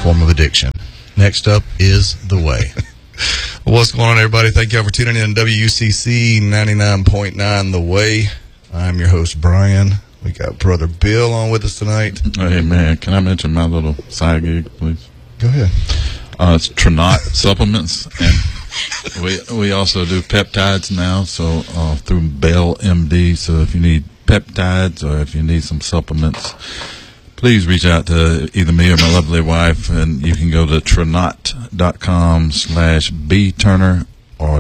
form of addiction. Next up is The Way. What's going on, everybody? Thank you all for tuning in to WUCC 99.9 The Way. I'm your host, Brian. We got Brother Bill on with us tonight. Hey, man, can I mention my little side gig, please? Go ahead. It's Trinot Supplements, and we also do peptides now, so through Bell MD. So if you need peptides or if you need some supplements, please reach out to either me or my lovely wife, and you can go to trinot.com/bturner or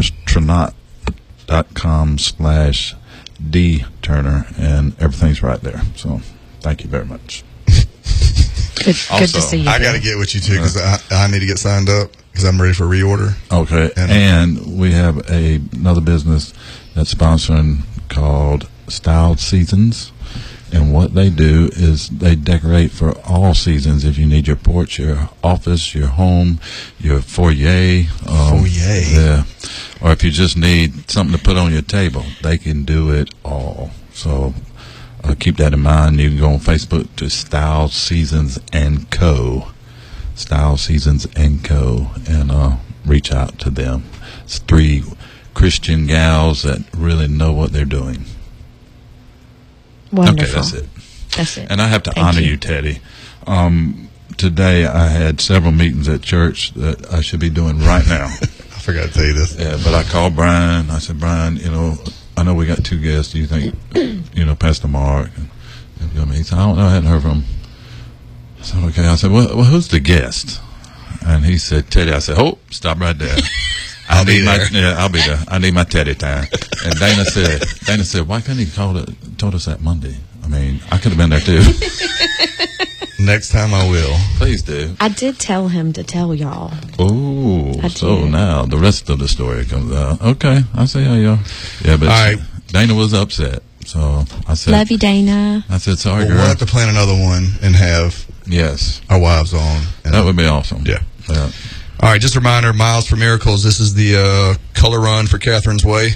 trinot.com/dturner, and everything's right there. So thank you very much. Good to see you. I got to get with you, too, because I need to get signed up because I'm ready for reorder. Okay, and we have another business that's sponsoring called Styled Seasons. And what they do is they decorate for all seasons. If you need your porch, your office, your home, your foyer. Yeah. Or if you just need something to put on your table, they can do it all. So keep that in mind. You can go on Facebook to Style Seasons & Co. Style Seasons & Co. and reach out to them. It's 3 Christian gals that really know what they're doing. Wonderful. Okay, that's it. That's it. And I have to honor you, Teddy. Today I had several meetings at church that I should be doing right now. I forgot to tell you this. Yeah, but I called Brian. I said, Brian, I know we got 2 guests. Do you think, Pastor Mark? And he said, I don't know. I hadn't heard from him. I said, okay. I said, well, who's the guest? And he said, Teddy. I said, oh, stop right there. I'll be there. I'll be there. I need my Teddy time. And Dana said, why couldn't he told us that Monday? I mean, I could have been there too. Next time I will. Please do. I did tell him to tell y'all. Oh, so now the rest of the story comes out. Okay, I see how you are. Yeah, but all right. Dana was upset. So I said, love you, Dana. I said, sorry, girl. We'll have to plan another one and have our wives on. That would be awesome. Yeah. All right, just a reminder, Miles for Miracles. This is the color run for Catherine's Way.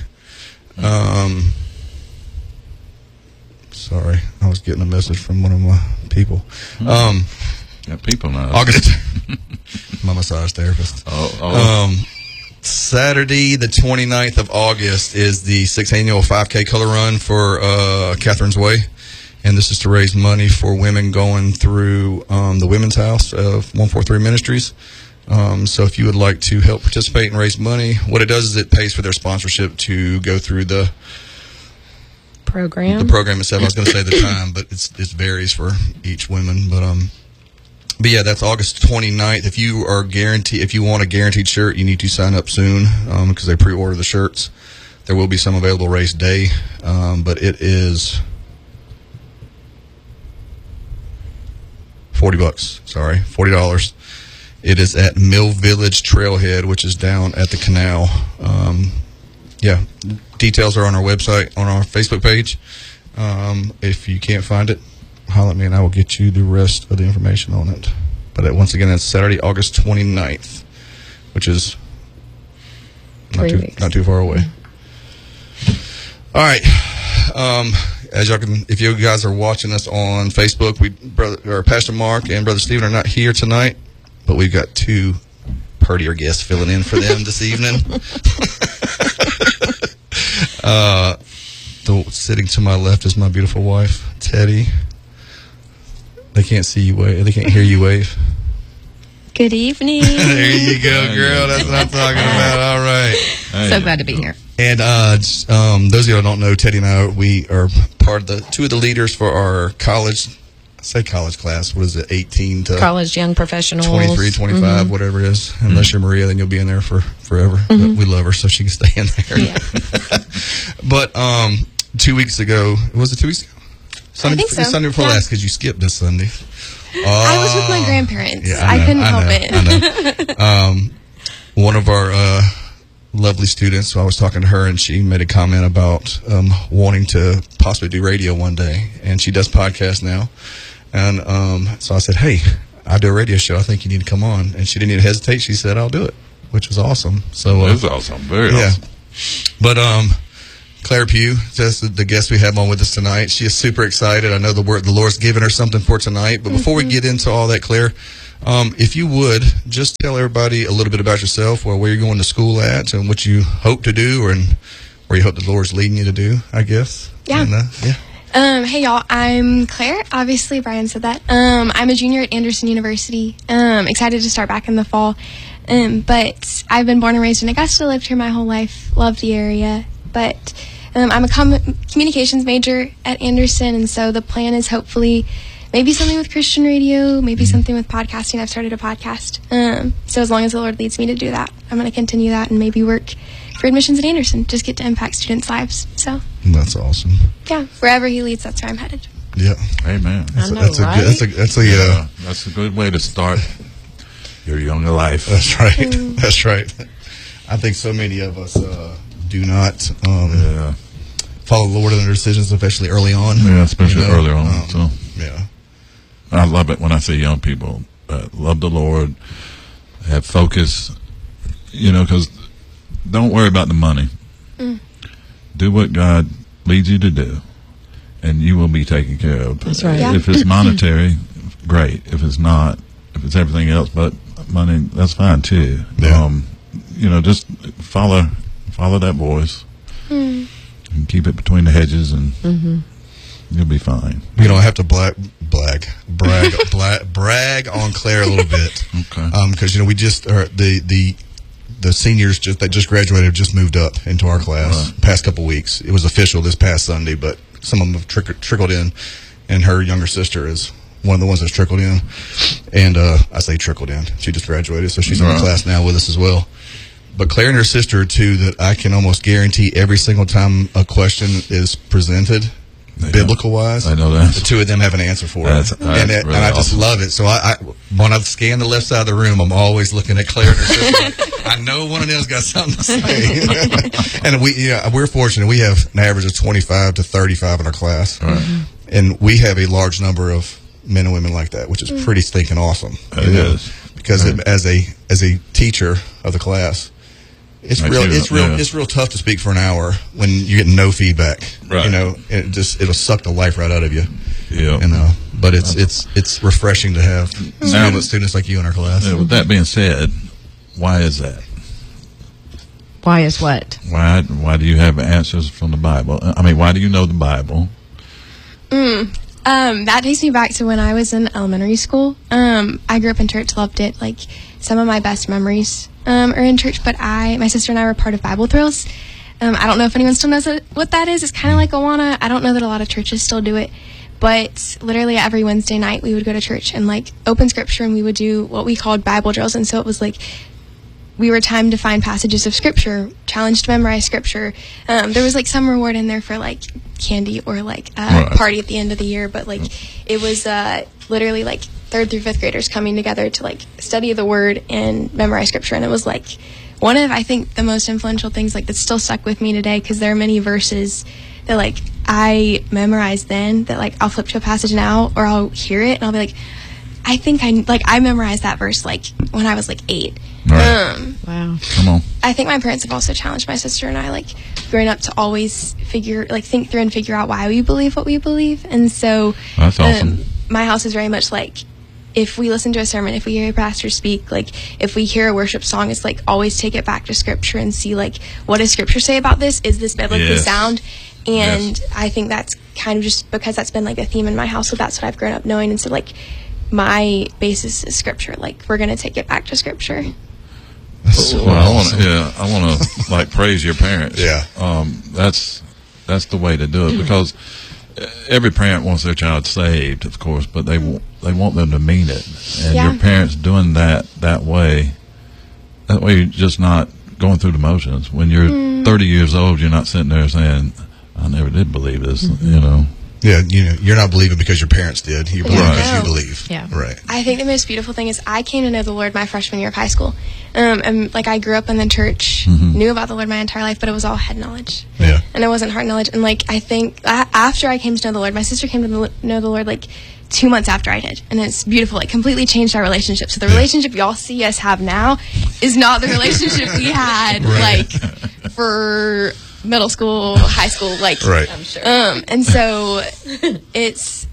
Sorry, I was getting a message from one of my people. Got people now. August, my massage therapist. Saturday, the 29th of August, is the 6th annual 5K color run for Catherine's Way. And this is to raise money for women going through the Women's House of 143 Ministries. So if you would like to help participate and raise money, what it does is it pays for their sponsorship to go through the program. The program itself. I was going to say the time, but it varies for each woman. But yeah, that's August 29th. If you want a guaranteed shirt, you need to sign up soon because they pre-order the shirts. There will be some available race day, but it is $40. Sorry, $40. It is at Mill Village Trailhead, which is down at the canal. Details are on our website, on our Facebook page. If you can't find it, holler at me and I will get you the rest of the information on it. But once again, that's Saturday, August 29th, which is not too far away. All right. As y'all can, if you guys are watching us on Facebook, Pastor Mark and Brother Stephen are not here tonight. But we've got 2 purtier guests filling in for them this evening. Sitting to my left is my beautiful wife, Teddy. They can't see you wave. They can't hear you wave. Good evening. There you go, girl. That's what I'm talking about. All right. So glad to be here. And those of you who don't know, Teddy and we are part of 2 of the leaders for our college. I say college class. What is it? 18 to college young professionals. 23, 25, whatever it is. Unless you're Maria, then you'll be in there for forever. But we love her, so she can stay in there. Yeah. But 2 weeks ago, was it 2 weeks ago? I think so. Sunday before last, because you skipped this Sunday. I was with my grandparents. Yeah, I couldn't help it. I know. One of our lovely students, so I was talking to her, and she made a comment about wanting to possibly do radio one day. And she does podcasts now. And so I said, hey, I do a radio show. I think you need to come on. And she didn't even hesitate. She said, I'll do it, which was awesome. So it was awesome. Very awesome. But Claire Pugh, that's the guest we have on with us tonight. She is super excited. I know the Lord's given her something for tonight. But before we get into all that, Claire, If you would, just tell everybody a little bit about yourself, where you're going to school at, and what you hope to do, and where you hope the Lord's leading you to do, I guess. Yeah. And, hey, y'all. I'm Claire. Obviously, Brian said that. I'm a junior at Anderson University. Excited to start back in the fall. But I've been born and raised in Augusta, lived here my whole life, love the area. But I'm a communications major at Anderson, and so the plan is hopefully maybe something with Christian radio, maybe something with podcasting. I've started a podcast. So as long as the Lord leads me to do that, I'm going to continue that and maybe work for admissions at Anderson, just get to impact students' lives. So that's awesome. Yeah, wherever he leads, that's where I'm headed. Yeah. Amen. That's a good way to start your younger life. That's right. That's right. I think so many of us do not follow the Lord in their decisions, especially early on. Yeah, especially early on. So yeah, I love it when I see young people that love the Lord, have focus. Because don't worry about the money. Do what God leads you to do, and you will be taken care of. That's right. Yeah. If it's monetary, great. If it's not, if it's everything else but money, that's fine too. Yeah. Just follow that voice and keep it between the hedges, and you'll be fine. You don't have to brag on Claire a little bit. Okay. Because we just the seniors that just graduated just moved up into our class past couple weeks. It was official this past Sunday, but some of them have trickled in, and her younger sister is one of the ones that's trickled in. And I say trickled in. She just graduated, so she's in the class now with us as well. But Claire and her sister are two that I can almost guarantee every single time a question is presented, biblical-wise, I know that. the two of them have an answer for it. And I just love it. So when I scan the left side of the room, I'm always looking at Claire and her sister. I know one of them's got something to say. And we're fortunate. We have an average of 25 to 35 in our class. And we have a large number of men and women like that, which is pretty stinking awesome. It is. Because as a teacher of the class, it's real tough to speak for an hour when you get no feedback. Right. It'll suck the life right out of you. Yeah. But it's refreshing to have students like you in our class. With that being said, why is that? Why is what? Why do you have answers from the Bible? I mean, why do you know the Bible? That takes me back to when I was in elementary school. I grew up in church, loved it. Like, some of my best memories are in church, but my sister and I were part of Bible Thrills. I don't know if anyone still knows what that is. It's kind of like Awana. I don't know that a lot of churches still do it, but literally every Wednesday night we would go to church and open scripture, and we would do what we called Bible drills. And so it was we were timed to find passages of scripture, challenged to memorize scripture. There was some reward in there for candy or party at the end of the year, but it was literally 3rd through 5th graders coming together to study the word and memorize scripture. And it was one of, I think, the most influential things that still stuck with me today, because there are many verses that I memorized then that I'll flip to a passage now, or I'll hear it and I'll be I think I memorized that verse when I was 8. Right. Wow. Come on. I think my parents have also challenged my sister and I growing up to always think through and figure out why we believe what we believe. And so that's awesome. My house is very much if we listen to a sermon, if we hear a pastor speak, if we hear a worship song, it's always take it back to scripture and see what does scripture say about this? Is this biblically sound? And I think that's kind of just because that's been a theme in my house, so that's what I've grown up knowing. And so my basis is scripture. We're going to take it back to scripture. I want to praise your parents. Yeah. That's the way to do it, because every parent wants their child saved, of course, but they want them to mean it. And your parents doing that way you're just not going through the motions. When you're 30 years old, you're not sitting there saying, I never did believe this, Yeah, you're not believing because your parents did. You believe because you believe. Yeah. Right. I think the most beautiful thing is I came to know the Lord my freshman year of high school. And I grew up in the church, knew about the Lord my entire life, but it was all head knowledge. Yeah. And it wasn't heart knowledge. And I think after I came to know the Lord, my sister came to know the Lord 2 months after I did. And it's beautiful. It completely changed our relationship. So the relationship y'all see us have now is not the relationship we had for middle school, high school, right. I'm sure. And so it's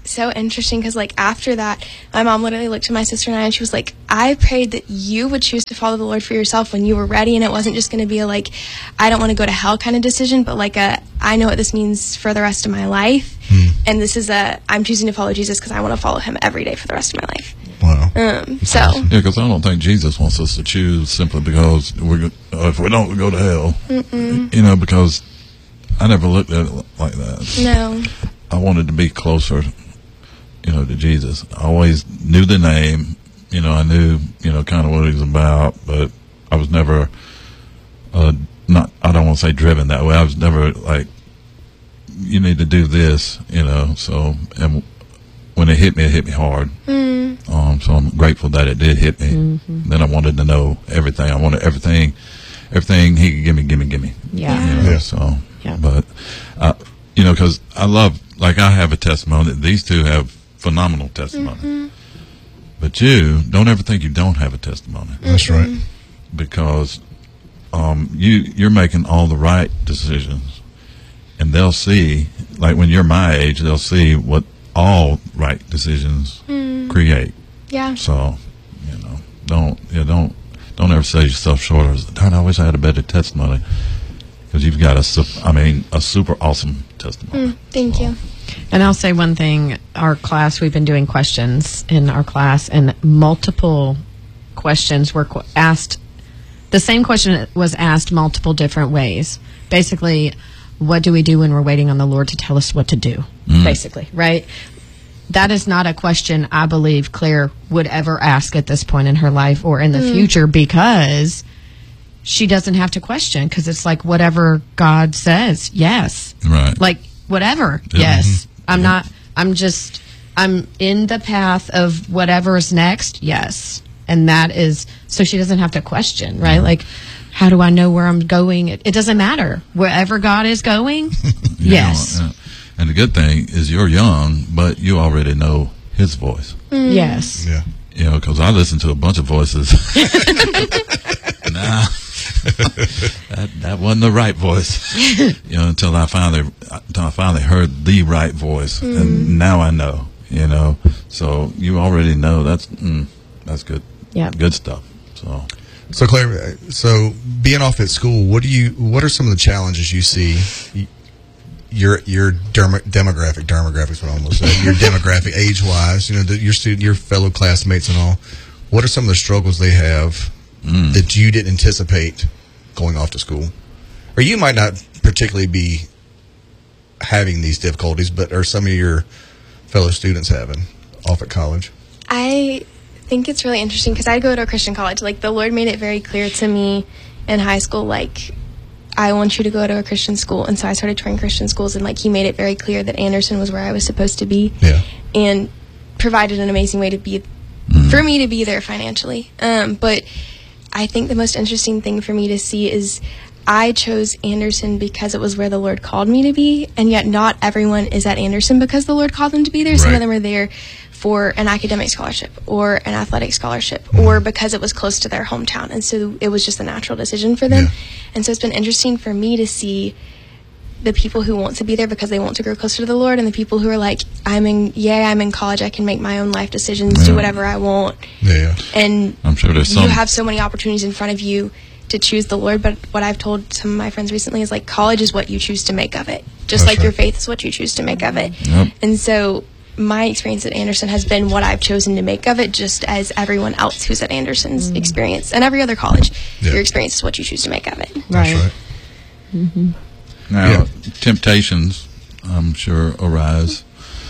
so interesting because, like, after that, my mom literally looked at my sister and she was like, I prayed that you would choose to follow the Lord for yourself when you were ready, and it wasn't just going to be a, like, I don't want to go to hell kind of decision, but, like, I know what this means for the rest of my life, and this is I'm choosing to follow Jesus because I want to follow him every day for the rest of my life. Wow. Yeah, because I don't think Jesus wants us to choose simply because if we don't, we go to hell. You know, because I never looked at it like that. No. I wanted to be closer, you know, to Jesus. I always knew the name. You know, I knew, you know, kind of what he was about, but I was never, I don't want to say driven that way. I was never like, you need to do this, you know. So, and when it hit me hard. So I'm grateful that it did hit me. Then I wanted to know everything. I wanted everything he could give me. Yeah. You know, Yeah. So, Yeah. but, you know, because I love, like, I have a testimony. These two have phenomenal testimony. But you don't ever think you don't have a testimony. That's right. Because you're making all the right decisions, and they'll see, like, when you're my age, they'll see what all right decisions create. Yeah. So, you know, don't ever sell yourself short. Darn, I wish I had a better testimony, because you've got a super awesome testimony. Thank you. And I'll say one thing. Our class, we've been doing questions in our class, and multiple questions were asked. The same question was asked multiple different ways. Basically, what do we do when we're waiting on the Lord to tell us what to do? Basically, right? That is not a question I believe Claire would ever ask at this point in her life or in the future, because she doesn't have to question, because it's like whatever God says, yes. Right. Like whatever, Yeah. yes. I'm in the path of whatever's next, yes. And that is, so she doesn't have to question, right? Like, how do I know where I'm going? It doesn't matter. Wherever God is going, yes. And the good thing is you're young, but you already know his voice. Yes. Yeah. You know, because I listen to a bunch of voices. Nah, that wasn't the right voice. You know, until I finally heard the right voice, and now I know. You know, so you already know that's good. Yeah. Good stuff. So Claire, so being off at school, what are some of the challenges you see? Your demographic is what I almost said. Your demographic, age-wise, you know, your fellow classmates and all. What are some of the struggles they have that you didn't anticipate going off to school, or you might not particularly be having these difficulties, but are some of your fellow students having off at college? I think it's really interesting because I go to a Christian college. Like, the Lord made it very clear to me in high school, like, I want you to go to a Christian school. And so I started trying Christian schools, and, like, he made it very clear that Anderson was where I was supposed to be. Yeah. And provided an amazing way to be, for me to be there financially. But I think the most interesting thing for me to see is I chose Anderson because it was where the Lord called me to be, and yet not everyone is at Anderson because the Lord called them to be there. Some of them are there for an academic scholarship or an athletic scholarship, or because it was close to their hometown, and so it was just a natural decision for them. And so it's been interesting for me to see the people who want to be there because they want to grow closer to the Lord, and the people who are like, I'm in college, I can make my own life decisions, do whatever I want. Yeah. And I'm sure there's you have so many opportunities in front of you to choose the Lord, but what I've told some of my friends recently is, like, college is what you choose to make of it, just like your faith is what you choose to make of it. And so my experience at Anderson has been what I've chosen to make of it, just as everyone else who's at Anderson's experience, and every other college, your experience is what you choose to make of it. That's right. now, temptations, I'm sure, arise.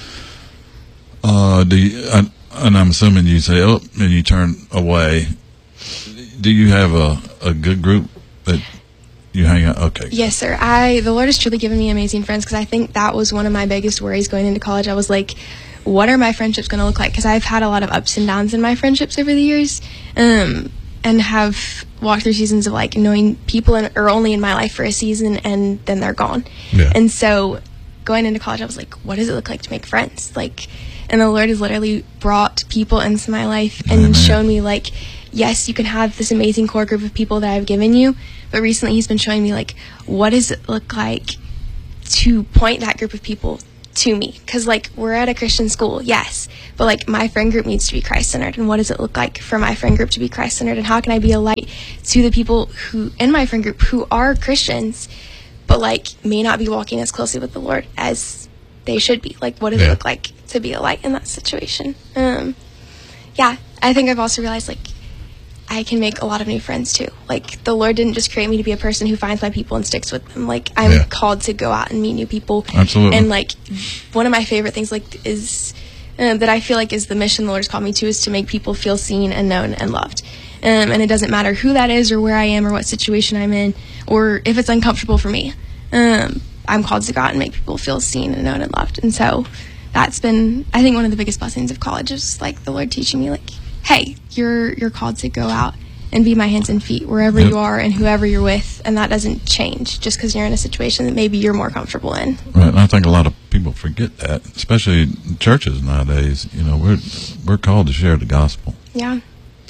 And I'm assuming you say, oh, and you turn away. Do you have a good group that you hang out? Okay. Yes, sir. The Lord has truly given me amazing friends, because I think that was one of my biggest worries going into college. I was like, what are my friendships going to look like? Because I've had a lot of ups and downs in my friendships over the years, and have walked through seasons of, like, knowing people are only in my life for a season and then they're gone. Yeah. And so going into college, I was like, what does it look like to make friends? Like, and the Lord has literally brought people into my life and shown me, like, yes, you can have this amazing core group of people that I've given you, but recently he's been showing me, like, what does it look like to point that group of people to me, because like we're at a Christian school, yes, but like my friend group needs to be Christ-centered, and what does it look like for my friend group to be Christ-centered, and how can I be a light to the people who in my friend group who are Christians but like may not be walking as closely with the Lord as they should be? Like, what does it look like to be a light in that situation? Yeah, I think I've also realized like I can make a lot of new friends too. Like, the Lord didn't just create me to be a person who finds my people and sticks with them. Like, I'm called to go out and meet new people. Absolutely. And like, one of my favorite things like is that I feel like is the mission the Lord's called me to, is to make people feel seen and known and loved. And it doesn't matter who that is or where I am or what situation I'm in or if it's uncomfortable for me. I'm called to go out and make people feel seen and known and loved. And so that's been, I think, one of the biggest blessings of college, is like the Lord teaching me, like, hey, you're called to go out and be my hands and feet wherever you are and whoever you're with, and that doesn't change just because you're in a situation that maybe you're more comfortable in. Right, and I think a lot of people forget that, especially churches nowadays. You know, we're called to share the gospel. Yeah.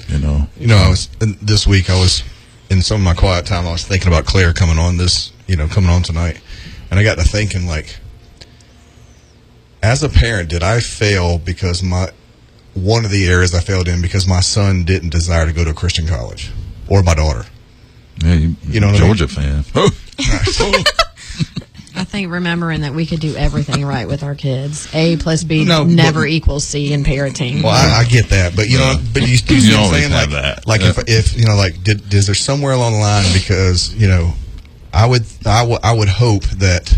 This week I was in some of my quiet time. I was thinking about Claire coming on tonight, and I got to thinking, like, as a parent, did I fail because one of the areas I failed in because my son didn't desire to go to a Christian college, or my daughter? Yeah, you know, Georgia fan. I think remembering that we could do everything right with our kids. A plus B never equals C in parenting. Well, I get that, but you see what I'm saying? Have that. Like if you know, like, is there somewhere along the line, because I would hope that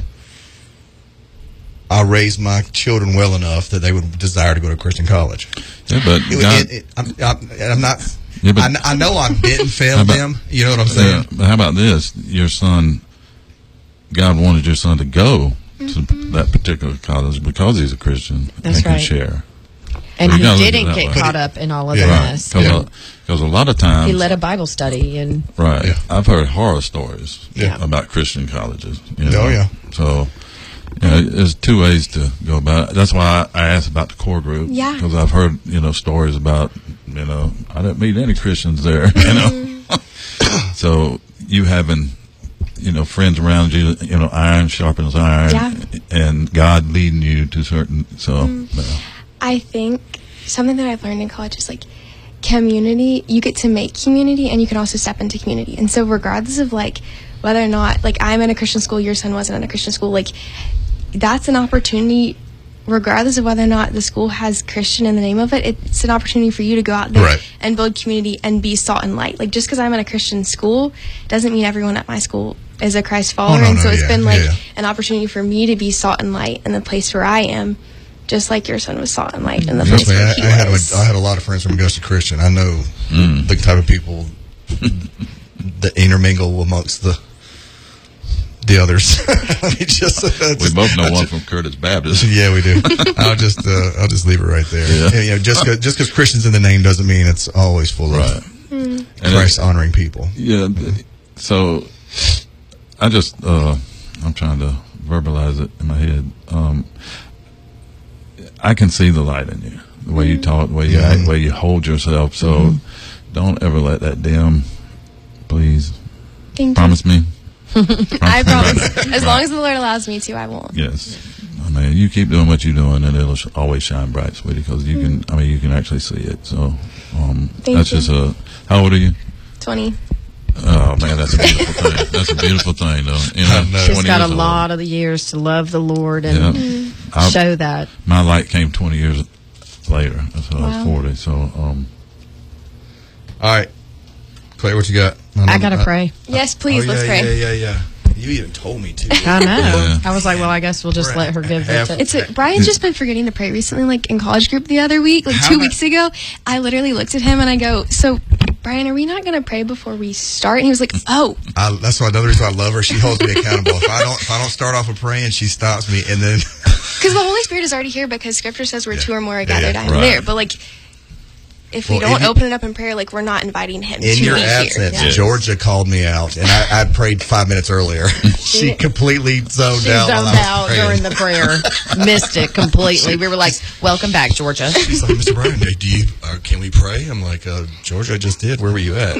I raised my children well enough that they would desire to go to Christian college. Yeah, but I'm not. Yeah, but I know I didn't fail them. You know what I'm saying? But how about this? Your son, God wanted your son to go to that particular college because he's a Christian and can share. And he didn't get caught up in all of the mess. Because a lot of times he led a Bible study and I've heard horror stories about Christian colleges. So there's two ways to go about it. That's why I asked about the core group. Yeah. Because I've heard stories about I didn't meet any Christians there. So you having friends around you, iron sharpens iron, and God leading you to certain. So I think something that I've learned in college is like community. You get to make community, and you can also step into community. And so regardless of like whether or not, like, I'm in a Christian school, your son wasn't in a Christian school, like, that's an opportunity. Regardless of whether or not the school has Christian in the name of it, it's an opportunity for you to go out there and build community and be salt and light. Like, just because I'm in a Christian school doesn't mean everyone at my school is a Christ follower. It's been like an opportunity for me to be salt and light in the place where I am, just like your son was salt and light in the place where he was. I had a lot of friends from Augusta Christian. I know the type of people that intermingle amongst the others. We both know one from Curtis Baptist. Yeah, we do. I'll just leave it right there. Yeah. Just because Christian's in the name doesn't mean it's always full of Christ honoring people. Yeah. So I just I'm trying to verbalize it in my head. I can see the light in you, the way you talk, the way you act, the way you hold yourself. So don't ever let that dim. Please. Promise me. I promise. As long as the Lord allows me to, I won't. Yes. I mean, you keep doing what you're doing, and it'll always shine bright, sweetie, because you can. I mean, you can actually see it. So that's just a. How old are you? 20. Oh man, that's a beautiful thing. That's a beautiful thing, though. She's got a lot of the years to love the Lord and show that. My light came 20 years later. That's when I was 40. So, all right. Claire, what you got? I gotta pray. Yes, please. Let's pray. Yeah. You even told me to. I know. Yeah. I was like, well, I guess we'll just let her give it. Brian's just been forgetting to pray recently, like in college group the other week, like 2 weeks ago. I literally looked at him and I go, so, Brian, are we not going to pray before we start? And he was like, oh. That's another reason I love her. She holds me accountable. If I don't start off with praying, she stops me, and then. Because the Holy Spirit is already here, because Scripture says where two or more are gathered, I am there. But like, if we don't open it up in prayer, like, we're not inviting him to be here. In your absence, Georgia called me out, and I prayed 5 minutes earlier. She completely zoned out during the prayer. Missed it completely. We were like, welcome back, Georgia. She's like, Mr. Brian, can we pray? I'm like, Georgia, I just did. Where were you at?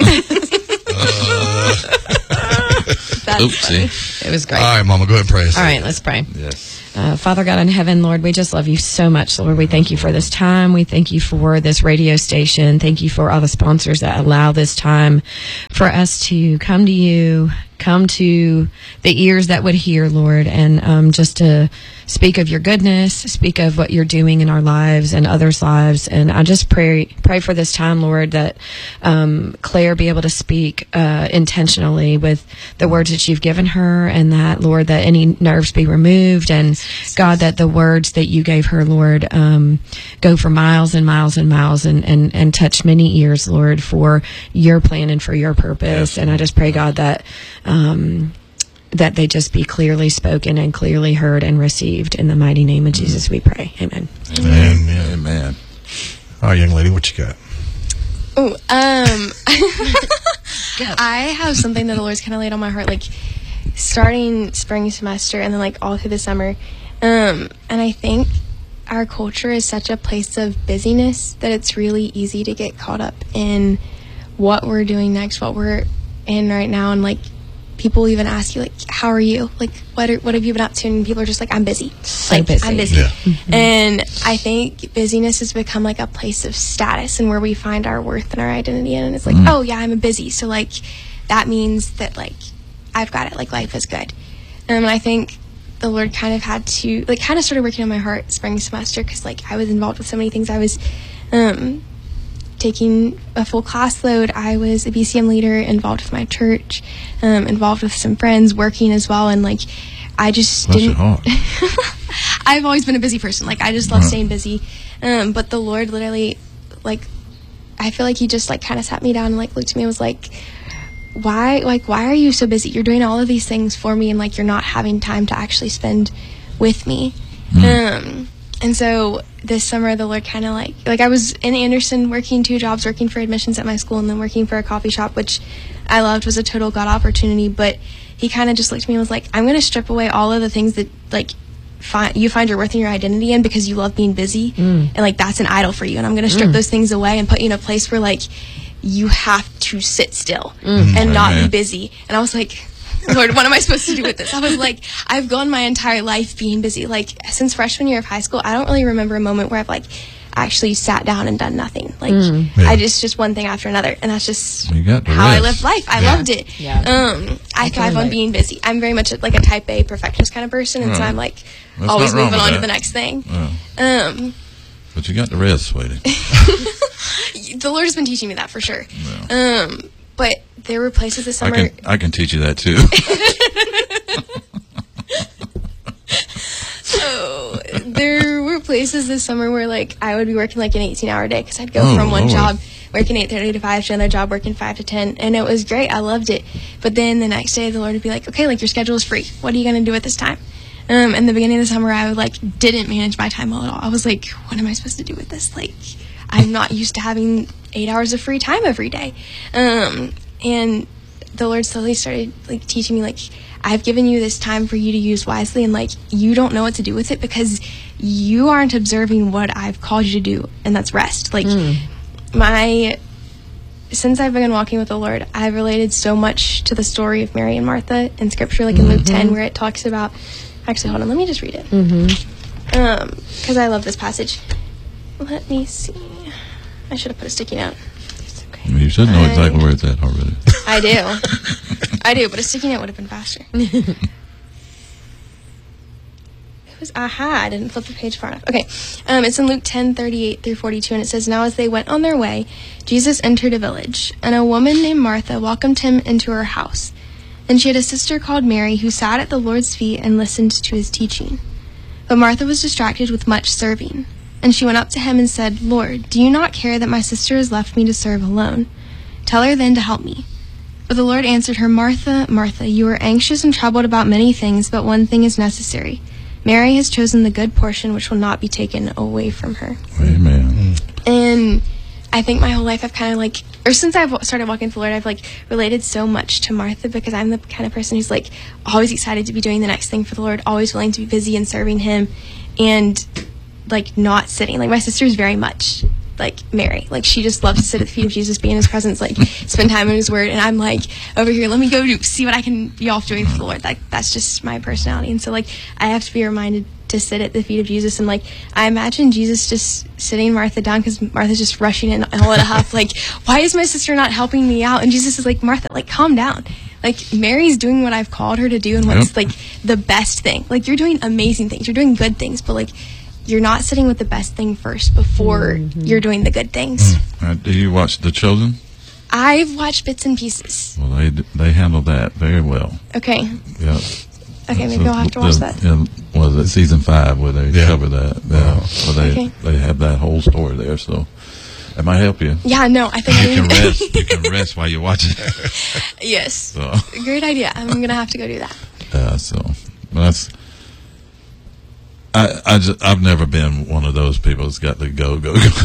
That's Oopsie. funny. It was great. All right, Mama, go ahead and pray us. All right, let's pray. Yes. Father God in heaven, Lord, we just love you so much, Lord. We thank you for this time. We thank you for this radio station. Thank you for all the sponsors that allow this time for us to come to you, come to the ears that would hear, Lord, and just to speak of your goodness, speak of what you're doing in our lives and others' lives. And I just pray for this time, Lord, that Claire be able to speak intentionally with the words that you've given her, and that, Lord, that any nerves be removed, and God, that the words that you gave her, Lord, go for miles and miles and miles and touch many ears, Lord, for your plan and for your purpose. And I just pray, God, that that they just be clearly spoken and clearly heard and received. In the mighty name of Jesus we pray. Amen. Amen. Amen. All right, young lady, what you got? Oh, I have something that the Lord's kind of laid on my heart, like starting spring semester and then like all through the summer. And I think our culture is such a place of busyness that it's really easy to get caught up in what we're doing next, what we're in right now, and like people even ask you, like, how are you? Like, what have you been up to? And people are just like, I'm busy. So like, busy. I'm busy. Yeah. Mm-hmm. And I think busyness has become like a place of status and where we find our worth and our identity in. And it's like, oh yeah, I'm busy. So like, that means that like, I've got it. Like, life is good. And I think the Lord kind of had to, like, kind of started working on my heart spring semester, because like I was involved with so many things. I was taking a full class load. I was a BCM leader, involved with my church, involved with some friends, working as well. And like, I just Bless didn't. your heart. I've always been a busy person. Like, I just love staying busy. But the Lord literally, like, I feel like he just like kind of sat me down and like looked at me and was like, why are you so busy? You're doing all of these things for me, and like, you're not having time to actually spend with me. And so this summer, the Lord kind of like I was in Anderson working 2 jobs, working for admissions at my school and then working for a coffee shop, which I loved, was a total God opportunity. But he kind of just looked at me and was like, I'm going to strip away all of the things that like you find your worth and your identity in because you love being busy. And like, that's an idol for you. And I'm going to strip those things away and put you in a place where like you have to sit still and not be busy. And I was like, Lord, what am I supposed to do with this? I was like, I've gone my entire life being busy. Like, since freshman year of high school, I don't really remember a moment where I've like actually sat down and done nothing. Like, I just one thing after another, and that's just how I lived life. I loved it. Yeah. I thrive on being busy. I'm very much like a type A perfectionist kind of person, and so I'm like always moving on to the next thing. But you got the rest, sweetie. The Lord has been teaching me that for sure. But there were places this summer. I can teach you that too. So there were places this summer where like I would be working like an 18-hour day, because I'd go from one job working 8:30 to 5 to another job working 5 to 10, and it was great. I loved it. But then the next day, the Lord would be like, okay, like, your schedule is free. What are you going to do at this time? In the beginning of the summer, I would like didn't manage my time well at all. I was like, what am I supposed to do with this? Like, I'm not used to having 8 hours of free time every day. And the Lord slowly started like teaching me, like, I've given you this time for you to use wisely, and like, you don't know what to do with it because you aren't observing what I've called you to do, and that's rest. Like, since I've been walking with the Lord, I've related so much to the story of Mary and Martha in Scripture, like in Luke 10, where it talks about. Actually, hold on, let me just read it. Because I love this passage. Let me see. I should have put a sticky note. You should know exactly where it's at already. I do, but a sticky note would have been faster. I didn't flip the page far enough. Okay, it's in Luke 10:38 through 42, and it says, now as they went on their way, Jesus entered a village, and a woman named Martha welcomed him into her house. And she had a sister called Mary who sat at the Lord's feet and listened to his teaching. But Martha was distracted with much serving. And she went up to him and said, Lord, do you not care that my sister has left me to serve alone? Tell her then to help me. But the Lord answered her, Martha, Martha, you are anxious and troubled about many things, but one thing is necessary. Mary has chosen the good portion, which will not be taken away from her. Amen. And I think my whole life I've kind of like, or since I've started walking with the Lord, I've like related so much to Martha, because I'm the kind of person who's like always excited to be doing the next thing for the Lord, always willing to be busy and serving him, and like not sitting. Like, my sister is very much like Mary. Like, she just loves to sit at the feet of Jesus, be in his presence, like spend time in his word. And I'm like, over here, let me go see what I can be off doing for the Lord. Like, that's just my personality. And so like, I have to be reminded to sit at the feet of Jesus. And like, I imagine Jesus just sitting Martha down, because Martha's just rushing in all in a huff, like, why is my sister not helping me out? And Jesus is like, Martha, like, calm down. Like, Mary's doing what I've called her to do, and what's like the best thing. Like, you're doing amazing things, you're doing good things, but like, you're not sitting with the best thing first before you're doing the good things. Do you watch The Chosen? I've watched bits and pieces. Well, they handle that very well. Okay. Yeah. Okay, maybe I'll have to watch that. Yeah, was it season 5 where they cover that? Yeah. So they have that whole story there. So it might help you. Yeah, no, I think you can rest. You can rest while you're watching. Yes. So. Great idea. I'm gonna have to go do that. Yeah. So that's. I've never been one of those people that's got to go.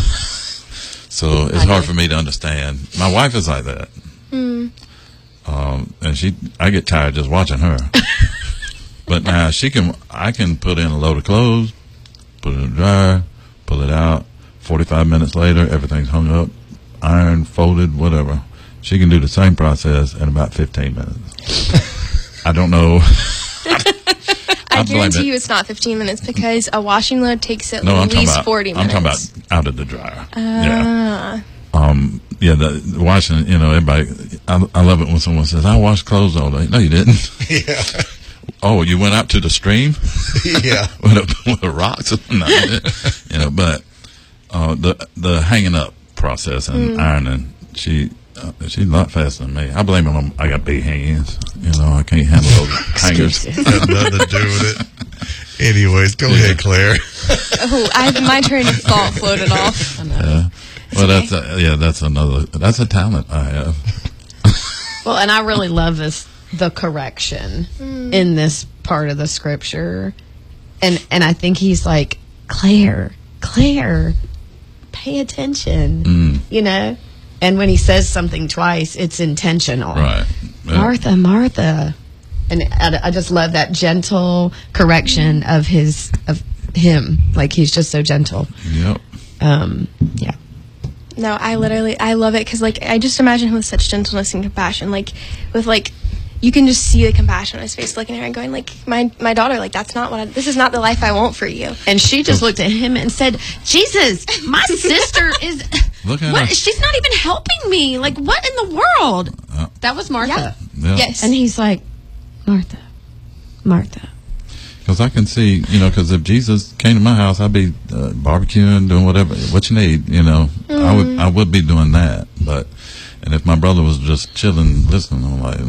So it's hard for me to understand. My wife is like that. And I get tired just watching her. But now I can put in a load of clothes, put it in the dryer, pull it out. 45 minutes later, everything's hung up, ironed, folded, whatever. She can do the same process in about 15 minutes. I don't know. I guarantee you it's not 15 minutes, because a washing load takes at least 40 minutes. I'm talking about out of the dryer. The washing, everybody, I love it when someone says, I wash clothes all day. No, you didn't. Yeah. Oh, you went out to the stream? Yeah. with the rocks? No, but the hanging up process and ironing, she's a lot faster than me. I blame him. I got big hands. I can't handle those hangers. Got nothing to do with it. Anyways, go ahead, Claire. My train of thought floated off. Well, that's a talent I have. Well, and I really love the correction in this part of the scripture. And I think he's like, Claire, pay attention, And when he says something twice, it's intentional. Right. Yeah. Martha. And I just love that gentle correction of him. Like, he's just so gentle. Yep. Yeah. No, I love it, because like, I just imagine him with such gentleness and compassion, like with like, you can just see the compassion on his face, looking at her and going like, my daughter, like, that's not this is not the life I want for you. And she just looked at him and said, Jesus, my sister is, look at her. She's not even helping me. Like, what in the world? That was Martha. Yeah. Yes. And he's like, Martha. Because I can see, because if Jesus came to my house, I'd be barbecuing, doing whatever, what you need, I would be doing that. And if my brother was just chilling, listening, I'm like,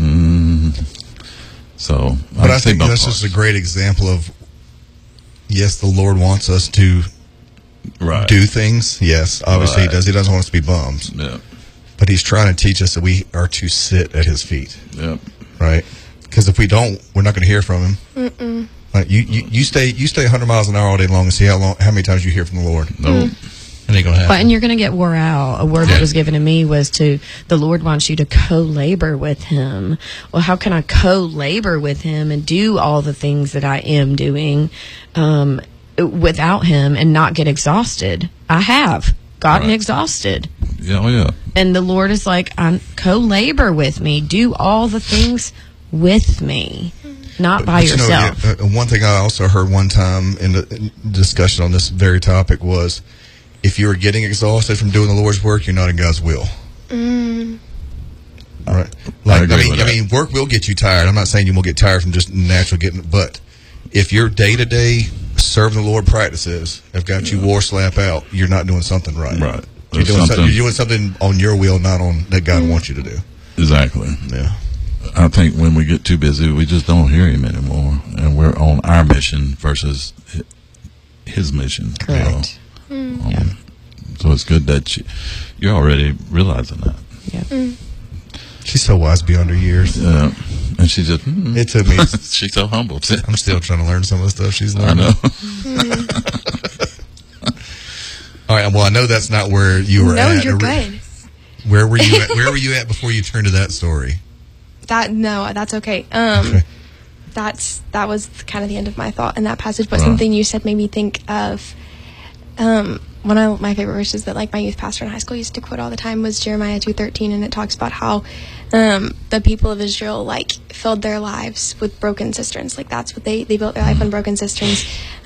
So, but I think that's just a great example of, yes, the Lord wants us to do things. Yes, obviously He does. He doesn't want us to be bums. Yeah. But He's trying to teach us that we are to sit at His feet. Yep. Right. Because if we don't, we're not going to hear from Him. Mm-mm. Like you stay 100 miles an hour all day long and see how many times you hear from the Lord. No. It ain't gonna happen. Well, and you're going to get wore out. A word that was given to me was the Lord wants you to co-labor with Him. Well, how can I co-labor with Him and do all the things that I am doing without Him and not get exhausted? I have gotten exhausted. Yeah, oh yeah. And the Lord is like, co-labor with me. Do all the things with me, not by yourself. One thing I also heard one time in the discussion on this very topic was, if you are getting exhausted from doing the Lord's work, you're not in God's will. Right? Like, I mean, work will get you tired. I'm not saying you won't get tired from just natural getting, but if your day-to-day serving the Lord practices have got you wore slap out, you're not doing something right. Right. You're doing something on your will, not on that God wants you to do. Exactly. Yeah. I think when we get too busy, we just don't hear Him anymore, and we're on our mission versus His mission. Correct. So it's good that you're already realizing that. Yeah. She's so wise beyond her years. Yeah. And she just, It took me. She's so humble. I'm still trying to learn some of the stuff she's learning. I know. All right. Well, I know that's not where you were at. No, you're good. Where were you at? Where were you at before you turned to that story? That's okay. That was kind of the end of my thought in that passage. But something you said made me think of one of my favorite verses that like my youth pastor in high school used to quote all the time was Jeremiah 2:13, and it talks about how the people of Israel like filled their lives with broken cisterns. Like that's what they built their life on, broken cisterns.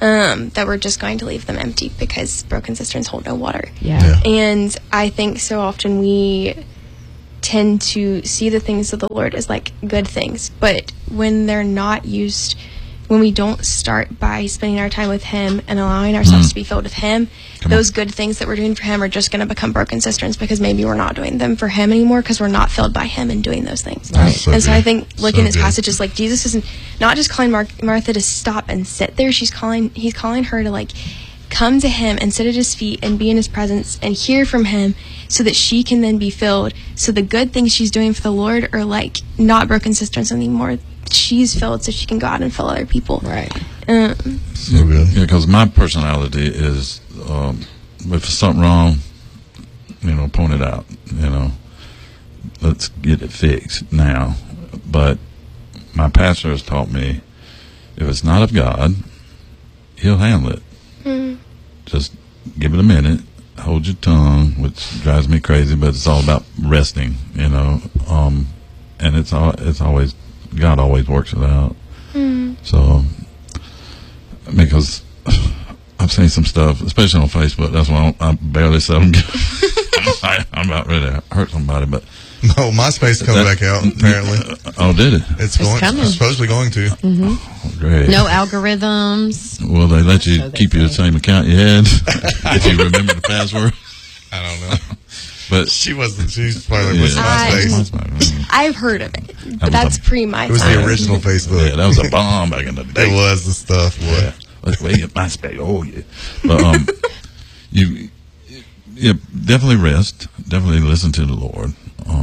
that we're just going to leave them empty because broken cisterns hold no water. Yeah. And I think so often we tend to see the things of the Lord as like good things, but when they're not used, when we don't start by spending our time with Him and allowing ourselves to be filled with Him, those good things that we're doing for Him are just going to become broken cisterns because maybe we're not doing them for Him anymore because we're not filled by Him and doing those things. Right. So and so good. I think looking at this good. passage is like Jesus is not just calling Martha to stop and sit there. He's calling her to like come to Him and sit at His feet and be in His presence and hear from Him so that she can then be filled. So the good things she's doing for the Lord are like not broken cisterns anymore. She's filled so she can go out and fill other people. Right. So good. Yeah, because my personality is, if there's something wrong, point it out. Let's get it fixed now. But my pastor has taught me, if it's not of God, He'll handle it. Just give it a minute, hold your tongue, which drives me crazy, but it's all about resting, and it's always, God always works it out. So, because I've seen some stuff, especially on Facebook, that's why I barely sell them. I'm about ready to hurt somebody, but. No, MySpace coming back out, apparently. Oh, did it? It's coming. supposedly going to. Oh, great. No algorithms. Will they let you So they keep your say. same account you had if you remember the password? I don't know. But She's probably yeah, with MySpace. I've heard of it, was but that's a- pre my It was time. the original Facebook. Yeah, that was a bomb back in the day. It was the stuff, boy. Yeah. Let's wait at MySpace. Oh yeah. But you definitely rest. Definitely listen to the Lord.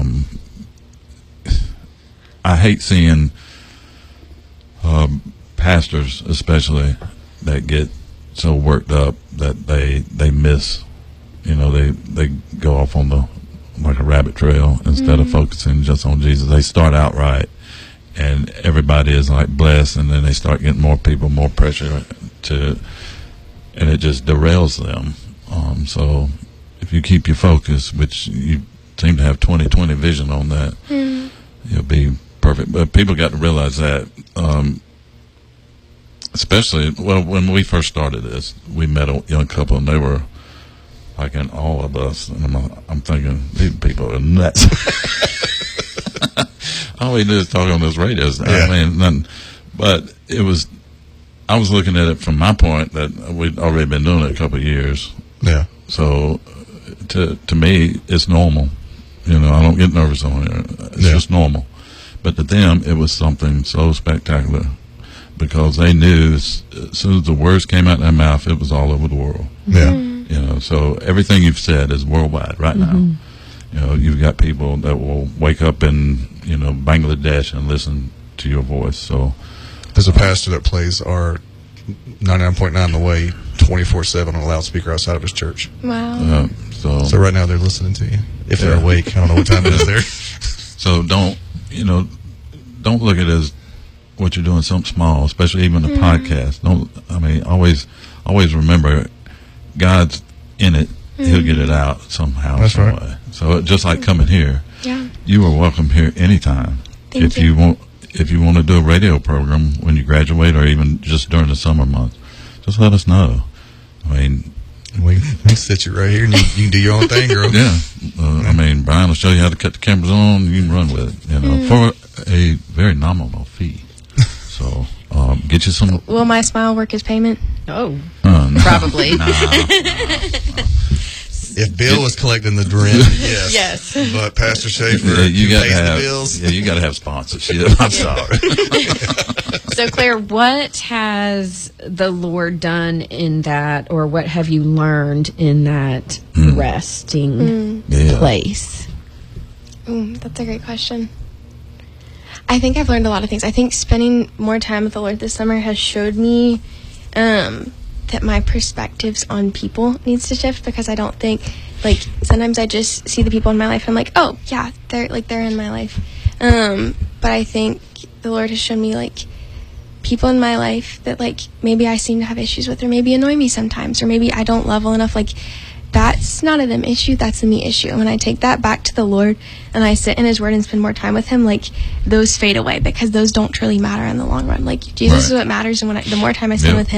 I hate seeing pastors, especially, that get so worked up that they miss. They go off on like a rabbit trail instead of focusing just on Jesus. They start out right, and everybody is like blessed, and then they start getting more people, more pressure and it just derails them. So if you keep your focus, which you seem to have 20/20 vision on that, you'll be perfect. But people got to realize that, especially, when we first started this, we met a young couple, and they were like in all of us, and I'm thinking, these people are nuts. All we do is talk on those radios. Yeah. I mean, nothing. But I was looking at it from my point that we'd already been doing it a couple of years. Yeah. So to me, it's normal. I don't get nervous on here. It's just normal. But to them, it was something so spectacular because they knew as soon as the words came out of their mouth, it was all over the world. Yeah. So everything you've said is worldwide right now. You've got people that will wake up in, Bangladesh and listen to your voice. So There's a pastor that plays our 99.9 The Way 24/7 on a loudspeaker outside of his church. Wow. So right now they're listening to you. If they're awake. I don't know what time it is there. So don't look at it as what you're doing something small, especially even a podcast. Always remember God's in it. He'll get it out somehow, That's some right. way. So just like coming here, Yeah. you are welcome here anytime. Thank If you. you want to do a radio program when you graduate, or even just during the summer months, just let us know. I mean, We can sit you right here and you can do your own thing, girl. yeah. Brian will show you how to cut the cameras on, and you can run with it, for a very nominal fee. So, get you some. Will my smile work as payment? Oh, No. probably. If Bill was collecting the rent, yes. Yes. But Pastor Schaefer, Yeah, you got to pays the have. bills. Yeah, you got to have sponsorship. I'm sorry. So, Claire, what has the Lord done in that, or what have you learned in that resting Yeah. place? That's a great question. I think I've learned a lot of things. I think spending more time with the Lord this summer has showed me that my perspectives on people needs to shift, because I don't think, sometimes I just see the people in my life and I'm like, oh yeah, they're in my life. But I think the Lord has shown me people in my life that maybe I seem to have issues with, or maybe annoy me sometimes, or maybe I don't love well enough. That's not a them issue, that's a me issue. And when I take that back to the Lord and I sit in His Word and spend more time with Him, those fade away, because those don't truly matter in the long run. Jesus is Right. what matters, and the more time I spend Yeah. with Him,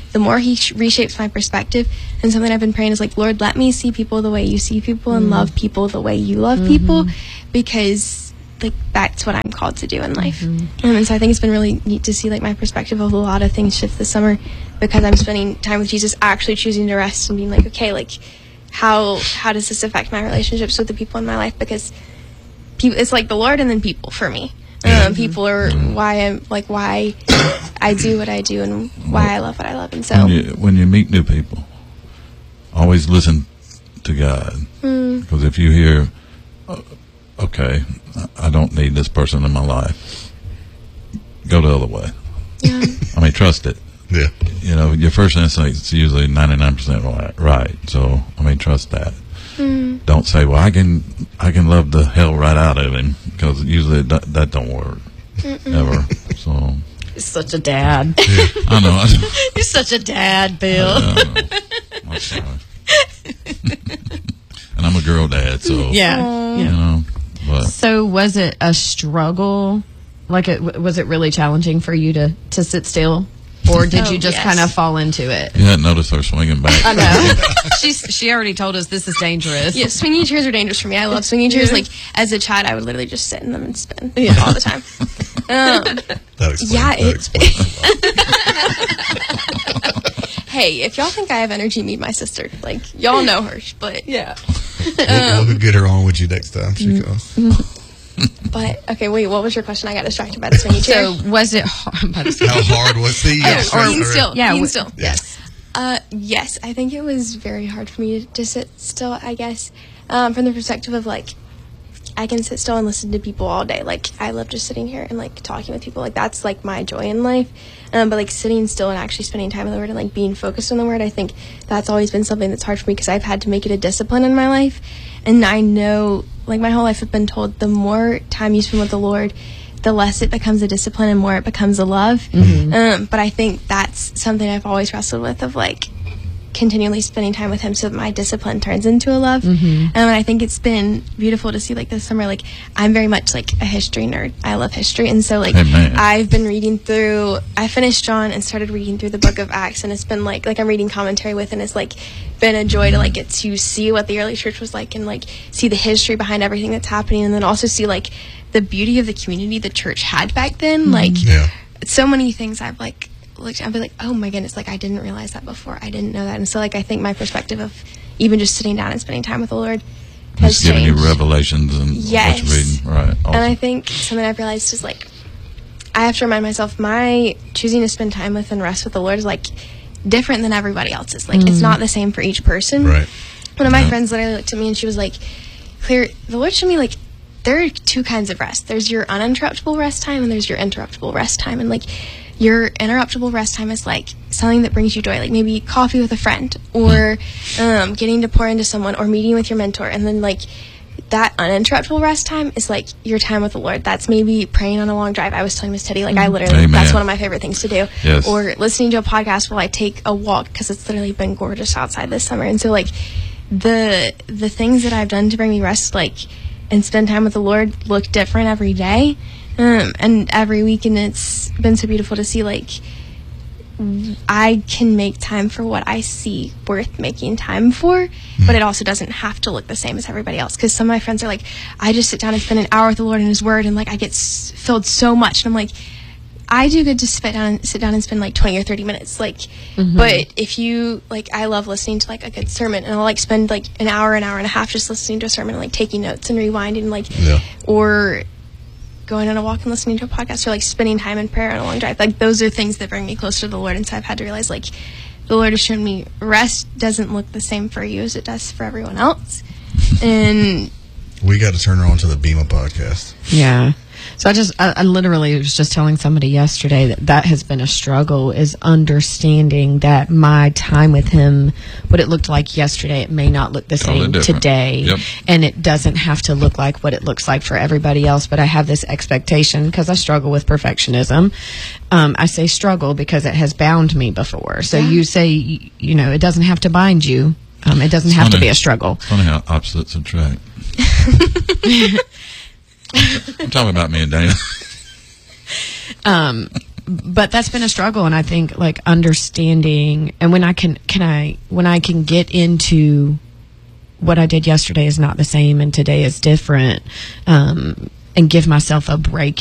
the more he reshapes my perspective. And something I've been praying is like, Lord, let me see people the way you see people and love people the way you love people, because like that's what I'm called to do in life. And so I think it's been really neat to see like my perspective of a lot of things shift this summer, because I'm spending time with Jesus, actually choosing to rest and being like, okay, like how does this affect my relationships with the people in my life? Because it's like the Lord and then people for me. People are why I do what I do and why I love what I love. And so when you meet new people, always listen to God, because if you hear, okay, I don't need this person in my life, go the other way. Yeah. I mean, trust it. Yeah. You know, your first instinct is usually 99% right. So, I mean, trust that. Don't say, well, I can love the hell right out of him, because usually that don't work ever. So You're such a dad. I know. You're such a dad, Bill. I'm sorry. And I'm a girl dad, so Yeah. you know. But So was it a struggle? Like, was it really challenging for you to sit still? Or did you just yes. kind of fall into it? you hadn't noticed her swinging back. I know. She already told us this is dangerous. Yeah, swinging chairs are dangerous for me. I love swinging chairs. Like, as a child, I would literally just sit in them and spin all the time. That explains. Yeah, that explains. Hey, if y'all think I have energy, meet my sister. Like, y'all know her, but Yeah. We'll get her on with you next time she comes. But okay, wait. What was your question? I got distracted by the swinging chair. So was it hard? How hard was the? being still. Yeah, being still. Yes. Yes, I think it was very hard for me to sit still, I guess, from the perspective of, like, I can sit still and listen to people all day. Like, I love just sitting here and, like, talking with people. Like, that's, like, my joy in life. But, like, sitting still and actually spending time in the Word and, like, being focused on the Word, I think that's always been something that's hard for me, because I've had to make it a discipline in my life. And I know, like, my whole life I've been told the more time you spend with the Lord, the less it becomes a discipline and more it becomes a love. But I think that's something I've always wrestled with, of, like, continually spending time with him so that my discipline turns into a love. And I think it's been beautiful to see, like, this summer, like, I'm very much like a history nerd. I love history, and so, like, Amen. I've been reading through, I finished John and started reading through the book of Acts, and it's been like I'm reading commentary with, and it's like been a joy to, like, get to see what the early church was like, and, like, see the history behind everything that's happening, and then also see, like, the beauty of the community the church had back then. Like, Yeah. so many things I've, like, looked, I'd be like, oh my goodness, like, I didn't realize that before. I didn't know that. And so, like, I think my perspective of even just sitting down and spending time with the Lord has It's giving changed. you revelations and Yes. what you're reading. Right. And Awesome. I think something I've realized is, like, I have to remind myself, my choosing to spend time with and rest with the Lord is, like, different than everybody else's. Like, it's not the same for each person. Right. One of my Yeah. friends literally looked at me and she was like, Claire, the Lord showed me, like, there are two kinds of rest. There's your uninterruptible rest time and there's your interruptible rest time. And, like, your interruptible rest time is, like, something that brings you joy, like maybe coffee with a friend, or getting to pour into someone, or meeting with your mentor. And then, like, that uninterruptible rest time is, like, your time with the Lord. That's maybe praying on a long drive. I was telling Miss Teddy, like, I literally, Amen. that's one of my favorite things to do. Yes. Or listening to a podcast while I take a walk, because it's literally been gorgeous outside this summer. And so, like, the things that I've done to bring me rest, like, and spend time with the Lord look different every day. And every week, and it's been so beautiful to see, like, I can make time for what I see worth making time for, but it also doesn't have to look the same as everybody else. Because some of my friends are like, I just sit down and spend an hour with the Lord and His Word, and, like, I get filled so much. And I'm like, I do good to sit down and spend, like, 20 or 30 minutes. Like, but if you, like, I love listening to, like, a good sermon, and I'll, like, spend, like, an hour and a half just listening to a sermon and, like, taking notes and rewinding, like, Yeah. or going on a walk and listening to a podcast, or, like, spending time in prayer on a long drive. Like, those are things that bring me closer to the Lord. And so I've had to realize, like, the Lord has shown me rest doesn't look the same for you as it does for everyone else. And We got to turn her on to the Bema podcast. Yeah. So I literally was just telling somebody yesterday that has been a struggle, is understanding that my time with him, what it looked like yesterday, it may not look the Totally same different. today. Yep. And it doesn't have to look like what it looks like for everybody else. But I have this expectation, because I struggle with perfectionism. I say struggle because it has bound me before. So you say, you know, it doesn't have to bind you. It doesn't have to be a struggle. It's funny how opposites attract. I'm talking about me and Dana. but that's been a struggle, and I think like understanding, and when I can get into what I did yesterday is not the same and today is different, and give myself a break